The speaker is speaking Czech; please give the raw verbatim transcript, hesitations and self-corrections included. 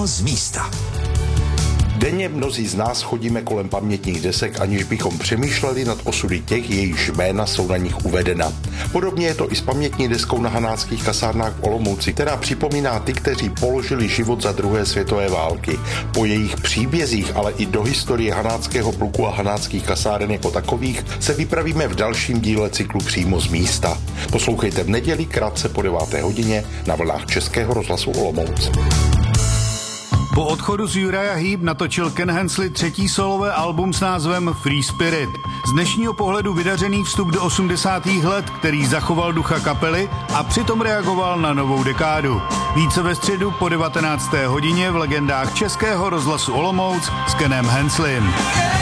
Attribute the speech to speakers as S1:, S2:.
S1: Přímo z místa.
S2: Denně mnozí z nás chodíme kolem pamětních desek, aniž bychom přemýšleli nad osudy těch, jejichž jména jsou na nich uvedena. Podobně je to i s pamětní deskou na hanáckých kasárnách v Olomouci, která připomíná ty, kteří položili život za druhé světové války. Po jejich příbězích, ale i do historie hanáckého pluku a hanáckých kasáren jako takových se vypravíme v dalším díle cyklu Přímo z místa. Poslouchejte v neděli krátce po deváté hodině na vlnách Českého rozhlasu Olomouc.
S3: Po odchodu z Uriah Heep natočil Ken Hensley třetí solové album s názvem Free Spirit. Z dnešního pohledu vydařený vstup do osmdesátých let, který zachoval ducha kapely a přitom reagoval na novou dekádu. Více ve středu po devatenácté hodině v legendách Českého rozhlasu Olomouc s Kenem Henslem.